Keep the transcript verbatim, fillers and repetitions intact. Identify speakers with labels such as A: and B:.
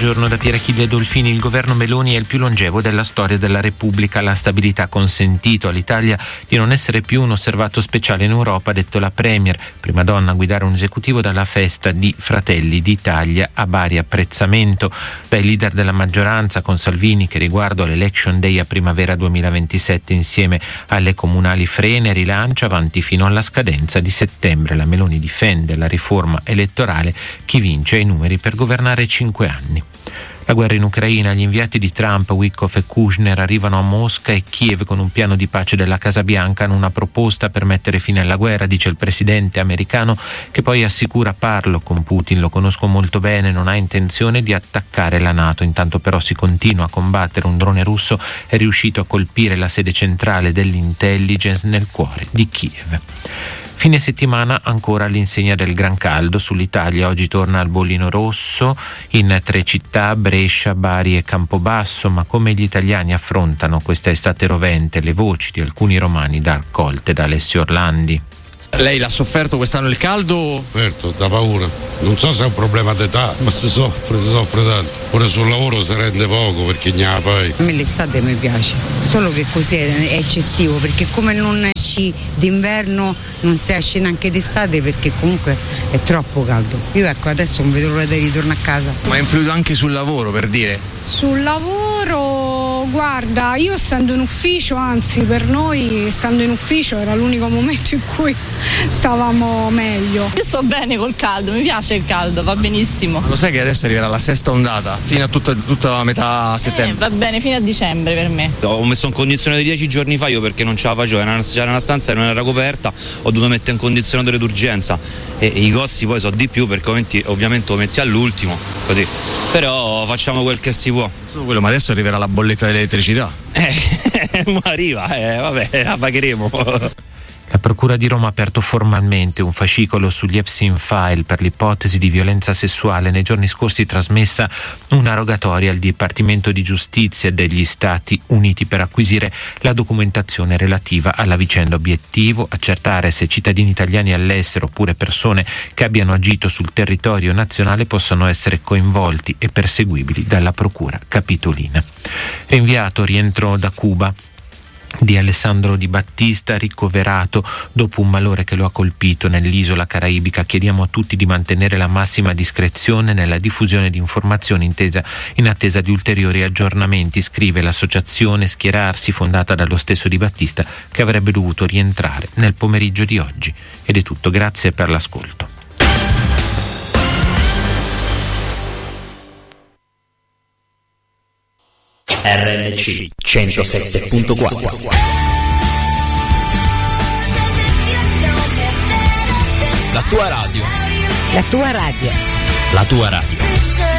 A: Buongiorno da Pier Achille Dolfini. Il governo Meloni è il più longevo della storia della Repubblica. La stabilità ha consentito all'Italia di non essere più un osservato speciale in Europa, ha detto la Premier, prima donna a guidare un esecutivo dalla festa di Fratelli d'Italia a Bari. Apprezzamento dai leader della maggioranza, con Salvini che riguardo all'Election Day a primavera duemilaventisette insieme alle comunali frena e rilancia avanti fino alla scadenza di settembre. La Meloni difende la riforma elettorale, chi vince ha i numeri per governare cinque anni. La guerra in Ucraina, gli inviati di Trump, Witkoff e Kushner arrivano a Mosca e Kiev con un piano di pace della Casa Bianca hanno una proposta per mettere fine alla guerra, dice il presidente americano, che poi assicura: parlo con Putin, lo conosco molto bene, non ha intenzione di attaccare la NATO. Intanto però si continua a combattere. Un drone russo è riuscito a colpire la sede centrale dell'intelligence nel cuore di Kiev. Fine settimana ancora all'insegna del gran caldo sull'Italia. Oggi torna al bollino rosso in tre città, Brescia, Bari e Campobasso. Ma come gli italiani affrontano questa estate rovente? Le voci di alcuni romani da raccolte da Alessio Orlandi.
B: Lei l'ha sofferto quest'anno il caldo?
C: Sofferto, da paura. Non so se è un problema d'età, ma si soffre, si soffre tanto. Pure sul lavoro si rende poco perché ne la fai.
D: A me l'estate mi piace, solo che così è eccessivo, perché come non esci d'inverno non si esce neanche d'estate, perché comunque è troppo caldo. Io ecco adesso non vedo l'ora di ritornare a casa.
B: Ma è influito anche sul lavoro, per dire?
E: Sul lavoro, guarda, io stando in ufficio, anzi per noi stando in ufficio era l'unico momento in cui stavamo meglio.
F: Io sto bene col caldo, mi piace il caldo, va benissimo.
B: Ma lo sai che adesso arriverà la sesta ondata, fino a tutta, tutta metà settembre?
F: Eh, va bene, fino a dicembre per me.
G: Ho messo in condizione di dieci giorni fa io perché non ce la facevo, c'era una stanza e non era coperta, ho dovuto mettere in condizionatore d'urgenza e, e i costi poi sono di più perché ovviamente, ovviamente lo metti all'ultimo, così. Però facciamo quel che si può.
B: Solo quello, ma adesso arriverà la bolletta dell'elettricità.
G: Eh, ma arriva, eh, vabbè, la pagheremo.
A: La Procura di Roma ha aperto formalmente un fascicolo sugli Epstein File per l'ipotesi di violenza sessuale. Nei giorni scorsi trasmessa una rogatoria al Dipartimento di Giustizia degli Stati Uniti per acquisire la documentazione relativa alla vicenda. Obiettivo: accertare se cittadini italiani all'estero oppure persone che abbiano agito sul territorio nazionale possano essere coinvolti e perseguibili dalla Procura Capitolina. Rinviato rientro da Cuba di Alessandro Di Battista, ricoverato dopo un malore che lo ha colpito nell'isola caraibica. Chiediamo a tutti di mantenere la massima discrezione nella diffusione di informazioni intesa in attesa di ulteriori aggiornamenti, scrive l'associazione Schierarsi, fondata dallo stesso Di Battista, che avrebbe dovuto rientrare nel pomeriggio di oggi. Ed è tutto, grazie per l'ascolto.
H: R N C centosette virgola quattro. La tua radio.
D: La tua radio.
H: La tua radio.